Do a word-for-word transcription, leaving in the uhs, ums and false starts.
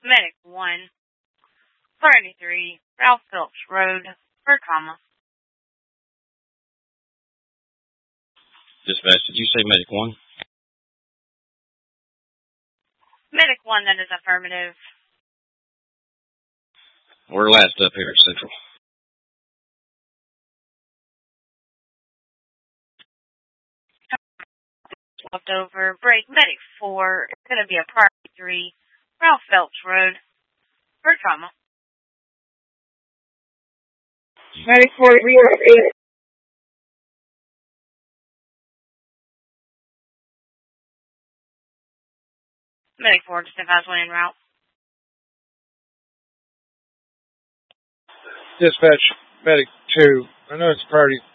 Medic one, Priority three, Ralph Phelps Road, for trauma. Dispatch, did you say Medic one? Medic one, that is affirmative. We're last up here at Central. Left over, break, Medic four, it's going to be a Priority three, Ralph Phelps Road, for trauma. Medic four, rear eight. Medic four, just advise one en route. Dispatch, Medic two. I know it's Priority